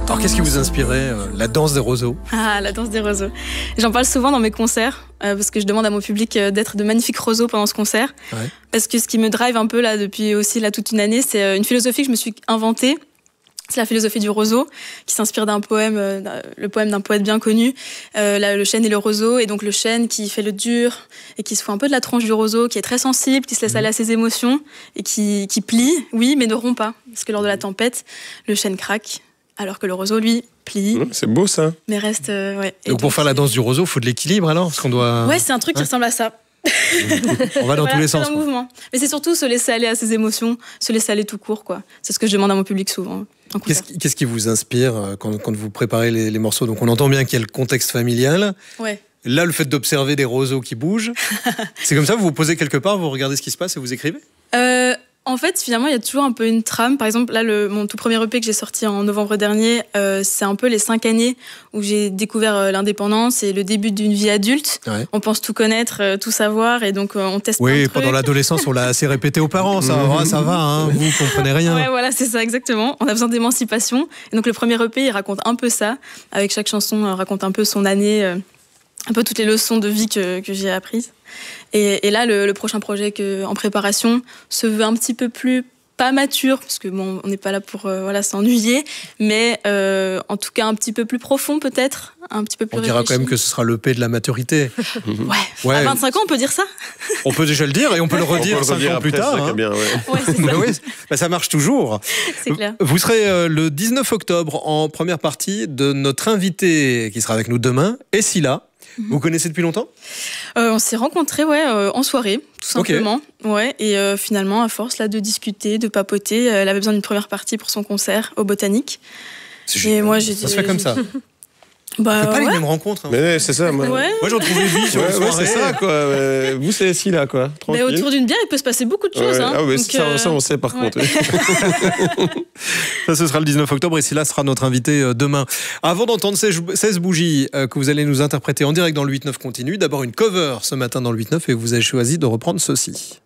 Alors qu'est-ce qui vous inspirait la danse des roseaux? Ah, la danse des roseaux. J'en parle souvent dans mes concerts, parce que je demande à mon public d'être de magnifiques roseaux pendant ce concert. Ouais. Parce que ce qui me drive un peu là depuis aussi là toute une année, c'est une philosophie que je me suis inventée. C'est la philosophie du roseau, qui s'inspire d'un poème, le poème d'un poète bien connu, le chêne et le roseau. Et donc le chêne qui fait le dur et qui se fout un peu de la tronche du roseau, qui est très sensible, qui se laisse aller à ses émotions et qui plie, oui, mais ne rompt pas. Parce que lors de la tempête, le chêne craque, alors que le roseau, lui, plie. C'est beau ça. Mais reste, ouais. Et donc pour faire la danse du roseau, il faut de l'équilibre alors? Parce qu'on doit... Ouais, c'est un truc qui ressemble à ça. On va dans tous les sens. C'est un mouvement. Mais c'est surtout se laisser aller à ses émotions, se laisser aller tout court, quoi. C'est ce que je demande à mon public souvent. Qu'est-ce qui vous inspire quand vous préparez les morceaux? Donc on entend bien qu'il y a le contexte familial. Ouais. Là, le fait d'observer des roseaux qui bougent, c'est comme ça, vous vous posez quelque part, vous regardez ce qui se passe et vous écrivez? En fait, finalement, il y a toujours un peu une trame. Par exemple, là, mon tout premier EP que j'ai sorti en novembre dernier, c'est un peu les 5 années où j'ai découvert l'indépendance et le début d'une vie adulte. Ouais. On pense tout connaître, tout savoir, et donc on teste plein de trucs. Pendant l'adolescence, on l'a assez répété aux parents, ça va, hein, vous comprenez rien. Ouais, voilà, c'est ça, exactement. On a besoin d'émancipation. Et donc le premier EP, il raconte un peu ça. Avec chaque chanson, raconte un peu son année, un peu toutes les leçons de vie que j'ai apprises. Et là, le prochain projet en préparation se veut un petit peu plus, pas mature, parce que bon, on n'est pas là pour s'ennuyer, mais en tout cas un petit peu plus profond peut-être, un petit peu plus réfléchi. On dira quand même que ce sera l'EP de la maturité. Ouais. À 25 ans, on peut dire ça? On peut déjà le dire et on peut le redire 5 ans plus tard. Ça, bien, ouais, ça marche toujours. C'est clair. Vous serez le 19 octobre en première partie de notre invité qui sera avec nous demain, Essila. Vous connaissez depuis longtemps? On s'est rencontrés en soirée, tout simplement. Okay. Ouais, et finalement, à force là, de discuter, de papoter, elle avait besoin d'une première partie pour son concert au Botanique. Et moi, ça se fait comme ça. Bah, pas les mêmes rencontres. Hein. Mais c'est ça. Moi j'en trouve une vie sur une soirée. C'est ça, quoi. Vous, c'est ici, là, quoi. Mais autour d'une bière, il peut se passer beaucoup de choses. Hein. Ah, donc, ça, on sait, par contre. Ça, ce sera le 19 octobre et Essila sera notre invité demain. Avant d'entendre 16 bougies que vous allez nous interpréter en direct dans le 8-9 continu, d'abord une cover ce matin dans le 8-9 et vous avez choisi de reprendre ceci.